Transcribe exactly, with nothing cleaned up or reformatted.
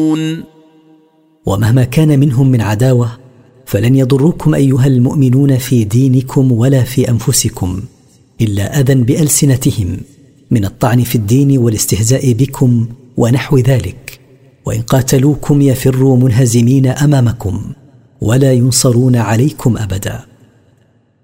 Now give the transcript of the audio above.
ومهما كان منهم من عداوة فلن يضركم أيها المؤمنون في دينكم ولا في أنفسكم إلا أذى بألسنتهم من الطعن في الدين والاستهزاء بكم ونحو ذلك، وإن قاتلوكم يفروا منهزمين أمامكم ولا ينصرون عليكم أبدا.